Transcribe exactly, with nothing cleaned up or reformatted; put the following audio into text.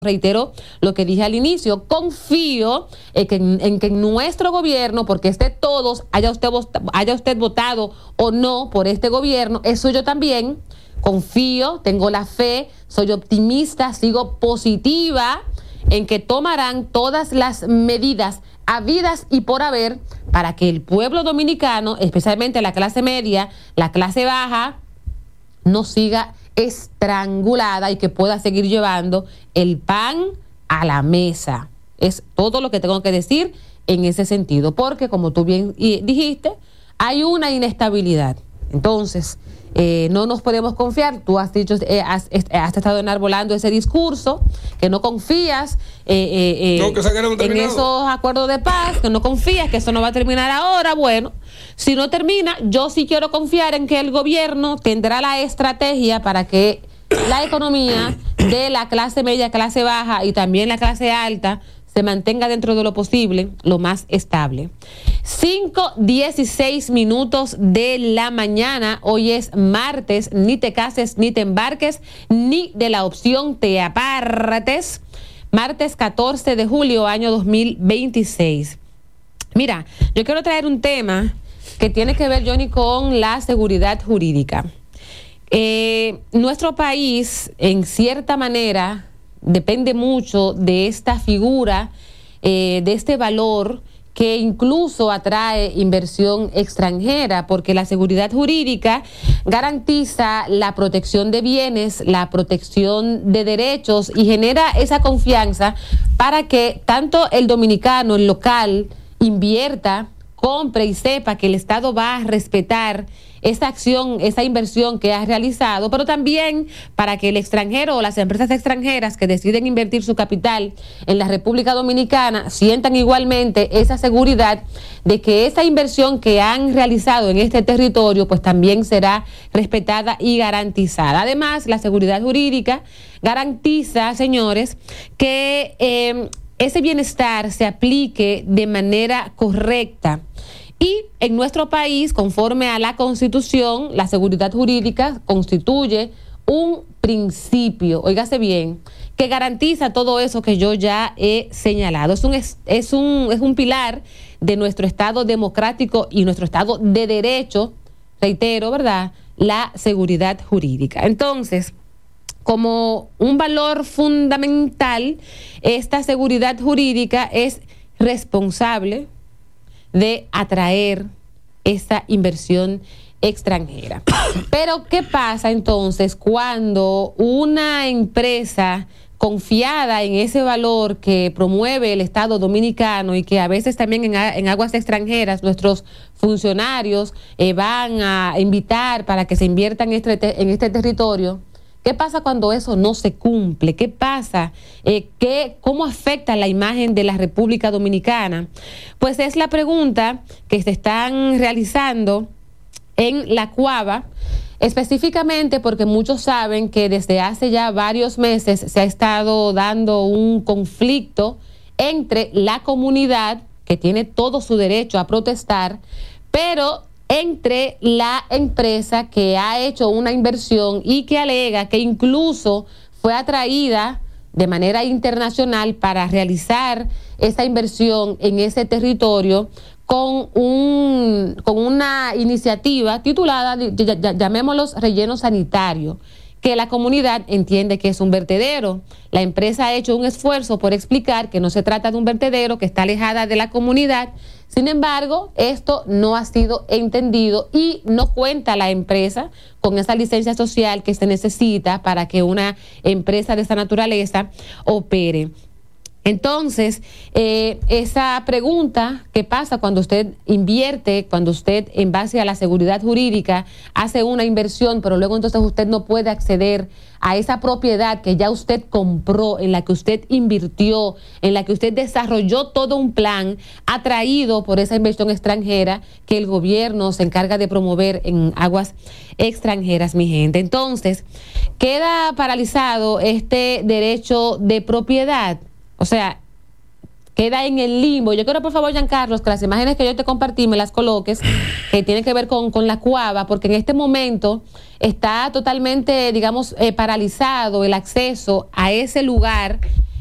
Reitero lo que dije al inicio, confío en que en, que en nuestro gobierno, porque es de todos, haya usted, haya usted votado o no por este gobierno, es suyo también, confío, tengo la fe, soy optimista, sigo positiva en que tomarán todas las medidas habidas y por haber para que el pueblo dominicano, especialmente la clase media, la clase baja, no siga estrangulada y que pueda seguir llevando el pan a la mesa. Es todo lo que tengo que decir en ese sentido, porque como tú bien dijiste, hay una inestabilidad. Entonces, eh, no nos podemos confiar. Tú has dicho, eh, has, has estado enarbolando ese discurso, que no confías eh, eh, eh, no, que en esos acuerdos de paz, que no confías que eso no va a terminar ahora. Bueno, si no termina, yo sí quiero confiar en que el gobierno tendrá la estrategia para que la economía de la clase media, clase baja y también la clase alta se mantenga dentro de lo posible, lo más estable. cinco dieciséis minutos de la mañana. Hoy es martes. Ni te cases, ni te embarques, ni de la opción te apartes. Martes catorce de julio, año dos mil veintiséis. Mira, yo quiero traer un tema que tiene que ver, Johnny, con la seguridad jurídica. Eh, nuestro país, en cierta manera, depende mucho de esta figura, eh, de este valor que incluso atrae inversión extranjera, porque la seguridad jurídica garantiza la protección de bienes, la protección de derechos y genera esa confianza para que tanto el dominicano, el local, invierta, compre y sepa que el Estado va a respetar esa acción, esa inversión que ha realizado, pero también para que el extranjero o las empresas extranjeras que deciden invertir su capital en la República Dominicana sientan igualmente esa seguridad de que esa inversión que han realizado en este territorio pues también será respetada y garantizada. Además, la seguridad jurídica garantiza, señores, que eh, ese bienestar se aplique de manera correcta. Y en nuestro país, conforme a la Constitución, la seguridad jurídica constituye un principio, óigase bien, que garantiza todo eso que yo ya he señalado. Es un, es, es un, es un pilar de nuestro Estado democrático y nuestro Estado de derecho, reitero, ¿verdad?, la seguridad jurídica. Entonces, como un valor fundamental, esta seguridad jurídica es responsable de atraer esa inversión extranjera. Pero, ¿qué pasa entonces cuando una empresa confiada en ese valor que promueve el Estado dominicano y que a veces también en, en aguas extranjeras nuestros funcionarios eh, van a invitar para que se invierta en este, en este territorio? ¿Qué pasa cuando eso no se cumple? ¿Qué pasa? Eh, ¿qué, ¿Cómo afecta la imagen de la República Dominicana? Pues es la pregunta que se están realizando en la Cuava, específicamente porque muchos saben que desde hace ya varios meses se ha estado dando un conflicto entre la comunidad, que tiene todo su derecho a protestar, pero entre la empresa que ha hecho una inversión y que alega que incluso fue atraída de manera internacional para realizar esa inversión en ese territorio con un con una iniciativa titulada, llamémoslos relleno sanitario, que la comunidad entiende que es un vertedero. La empresa ha hecho un esfuerzo por explicar que no se trata de un vertedero, que está alejada de la comunidad. Sin embargo, esto no ha sido entendido y no cuenta la empresa con esa licencia social que se necesita para que una empresa de esa naturaleza opere. Entonces, eh, esa pregunta, ¿qué pasa cuando usted invierte, cuando usted en base a la seguridad jurídica hace una inversión, pero luego entonces usted no puede acceder a esa propiedad que ya usted compró, en la que usted invirtió, en la que usted desarrolló todo un plan atraído por esa inversión extranjera que el gobierno se encarga de promover en aguas extranjeras, mi gente? Entonces, queda paralizado este derecho de propiedad. O sea, queda en el limbo. Yo quiero, por favor, Giancarlos, que las imágenes que yo te compartí me las coloques, que tienen que ver con, con la Cuava, porque en este momento está totalmente, digamos, eh, paralizado el acceso a ese lugar